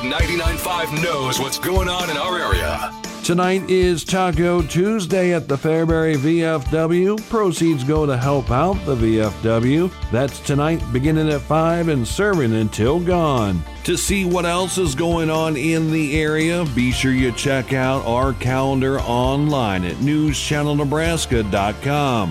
99.5 knows what's going on in our area. Tonight is Taco Tuesday at the Fairbury VFW. Proceeds go to help out the VFW. That's tonight beginning at 5 and serving until gone. To see what else is going on in the area, be sure you check out our calendar online at newschannelnebraska.com.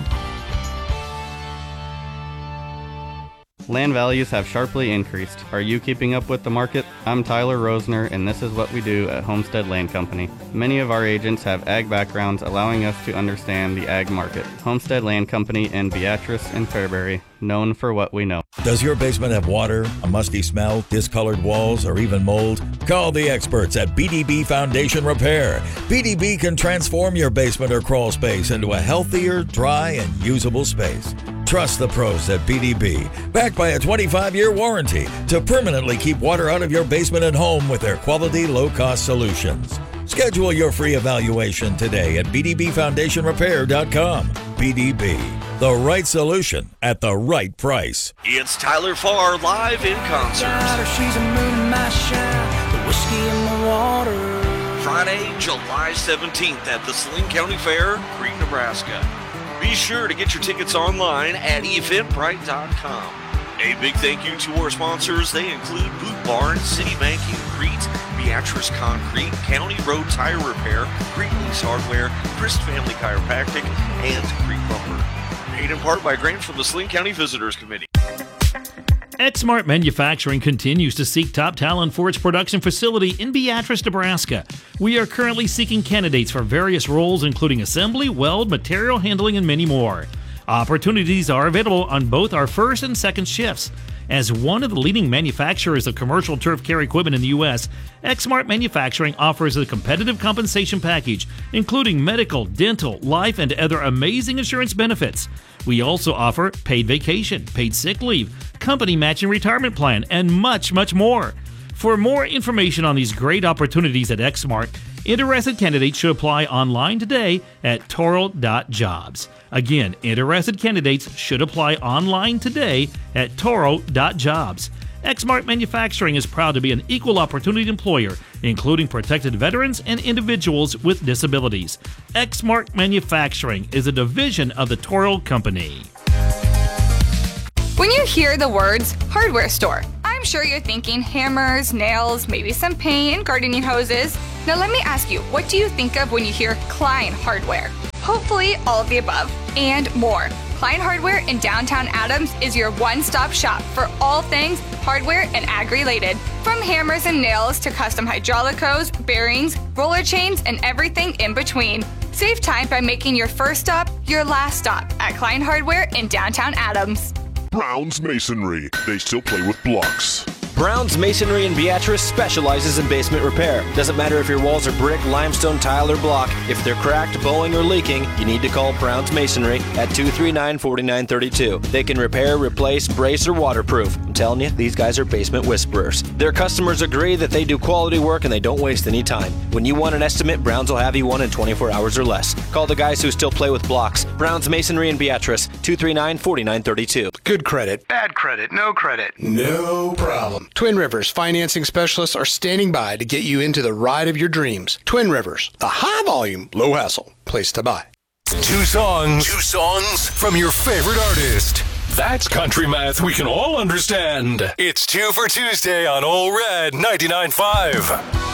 Land values have sharply increased. Are you keeping up with the market? I'm Tyler Rosner, and this is what we do at Homestead Land Company. Many of our agents have ag backgrounds, allowing us to understand the ag market. Homestead Land Company in Beatrice and Fairbury, known for what we know. Does your basement have water, a musty smell, discolored walls, or even mold? Call the experts at BDB Foundation Repair. BDB can transform your basement or crawl space into a healthier, dry, and usable space. Trust the pros at BDB, backed by a 25-year warranty to permanently keep water out of your basement and home with their quality, low-cost solutions. Schedule your free evaluation today at bdbfoundationrepair.com. BDB, the right solution at the right price. It's Tyler Farr live in concert. She's a moon in my shine, the whiskey in my water. Friday, July 17th at the Saline County Fair, Crete, Nebraska. Be sure to get your tickets online at eventbrite.com. A big thank you to our sponsors. They include Boot Barn, Citibank in Crete, Beatrice Concrete, County Road Tire Repair, Crete Lease Hardware, Christ Family Chiropractic, and Crete Lumber. Paid in part by grants from the Saline County Visitors Committee. Exmart Manufacturing continues to seek top talent for its production facility in Beatrice, Nebraska. We are currently seeking candidates for various roles, including assembly, weld, material handling, and many more. Opportunities are available on both our first and second shifts. As one of the leading manufacturers of commercial turf care equipment in the U.S., Exmart Manufacturing offers a competitive compensation package, including medical, dental, life, and other amazing insurance benefits. We also offer paid vacation, paid sick leave, company matching retirement plan, and much, much more. For more information on these great opportunities at Exmart, interested candidates should apply online today at toro.jobs. Again, interested candidates should apply online today at toro.jobs. Exmart Manufacturing is proud to be an equal opportunity employer, including protected veterans and individuals with disabilities. Exmart Manufacturing is a division of the Toro Company. When you hear the words hardware store, I'm sure you're thinking hammers, nails, maybe some paint and gardening hoses. Now let me ask you, what do you think of when you hear Klein Hardware? Hopefully all of the above and more. Klein Hardware in downtown Adams is your one-stop shop for all things hardware and ag-related. From hammers and nails to custom hydraulic hose, bearings, roller chains, and everything in between. Save time by making your first stop your last stop at Klein Hardware in downtown Adams. Brown's Masonry. They still play with blocks. Brown's Masonry in Beatrice specializes in basement repair. Doesn't matter if your walls are brick, limestone, tile, or block. If they're cracked, bowing, or leaking, you need to call Brown's Masonry at 239-4932. They can repair, replace, brace, or waterproof. I'm telling you, these guys are basement whisperers. Their customers agree that they do quality work and they don't waste any time. When you want an estimate, Brown's will have you one in 24 hours or less. Call the guys who still play with blocks. Brown's Masonry in Beatrice, 239-4932. Good credit, bad credit, no credit. No problem. Twin Rivers financing specialists are standing by to get you into the ride of your dreams. Twin Rivers, the high volume, low hassle place to buy. Two songs from your favorite artist. That's country math we can all understand. It's 2 for Tuesday on Ole Red 99.5.